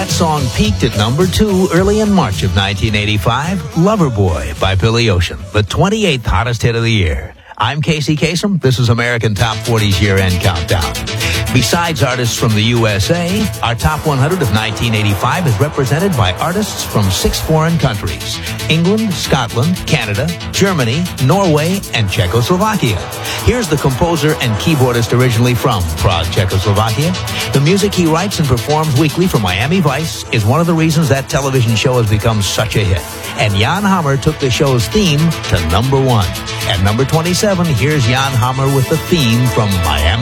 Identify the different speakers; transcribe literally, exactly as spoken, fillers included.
Speaker 1: That song peaked at number two early in March of nineteen eighty-five, Loverboy by Billy Ocean, the twenty-eighth hottest hit of the year. I'm Casey Kasem. This is American Top forty's year-end countdown. Besides artists from the U S A, our Top one hundred of nineteen eighty-five is represented by artists from six foreign countries: England, Scotland, Canada, Germany, Norway, and Czechoslovakia. Here's the composer and keyboardist originally from Prague, Czechoslovakia. The music he writes and performs weekly for Miami Vice is one of the reasons that television show has become such a hit. And Jan Hammer took the show's theme to number one. At number twenty-seven, here's Jan Hammer with the theme from Miami